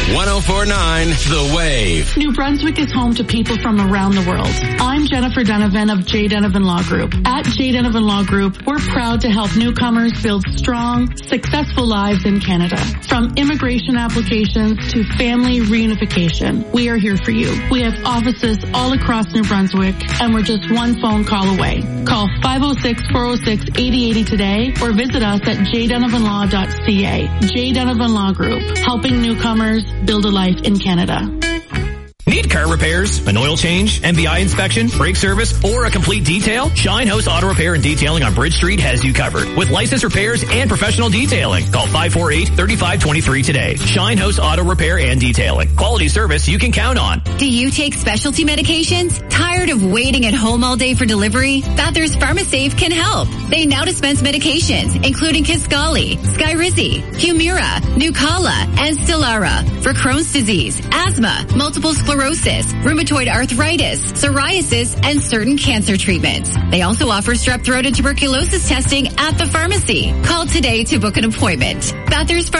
104.9 The Wave. New Brunswick is home to people from around the world. I'm Jennifer Donovan of J. Donovan Law Group. At J. Donovan Law Group, we're proud to help newcomers build strong, successful lives in Canada. From immigration applications to family reunification, we are here for you. We have offices all across New Brunswick, and we're just one phone call away. Call 506-406-8080 today or visit us at jdonovanlaw.ca. J. Donovan Law Group, helping newcomers build a life in Canada. Need car repairs, an oil change, MBI inspection, brake service, or a complete detail? Shine House Auto Repair and Detailing on Bridge Street has you covered with licensed repairs and professional detailing. Call 548-3523 today. Shine House Auto Repair and Detailing. Quality service you can count on. Do you take specialty medications? Tired of waiting at home all day for delivery? Bathurst PharmaSafe can help. They now dispense medications, including Kisqali, Skyrizi, Humira, Nucala, and Stelara for Crohn's disease, asthma, multiple sclerosis, rheumatoid arthritis, psoriasis, and certain cancer treatments. They also offer strep throat and tuberculosis testing at the pharmacy. Call today to book an appointment. Bathurst